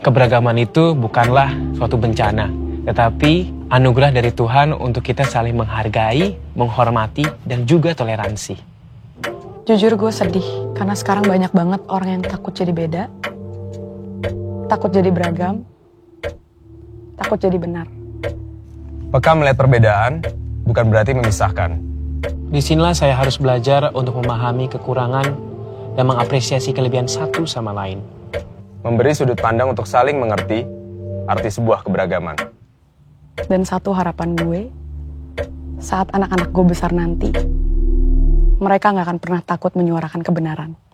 Keberagaman itu bukanlah suatu bencana, tetapi anugerah dari Tuhan untuk kita saling menghargai, menghormati, dan juga toleransi. Jujur gue sedih, karena sekarang banyak banget orang yang takut jadi beda, takut jadi beragam, takut jadi benar. Peka melihat perbedaan bukan berarti memisahkan. Disinilah saya harus belajar untuk memahami kekurangan dan mengapresiasi kelebihan satu sama lain. Memberi sudut pandang untuk saling mengerti arti sebuah keberagaman. Dan satu harapan gue, saat anak-anak gue besar nanti, mereka gak akan pernah takut menyuarakan kebenaran.